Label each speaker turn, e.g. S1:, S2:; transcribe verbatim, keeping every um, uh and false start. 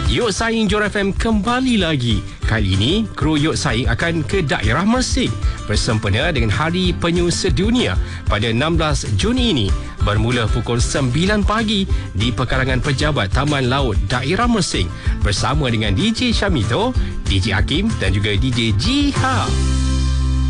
S1: Yok Saing Johor F M kembali lagi. Kali ini, kru Yok Saing akan ke daerah Mersing bersempena dengan Hari Penyu Sedunia pada enam belas Jun ini bermula pukul sembilan pagi di pekarangan pejabat Taman Laut Daerah Mersing bersama dengan D J Syamito, D J Hakim dan juga D J Jiha.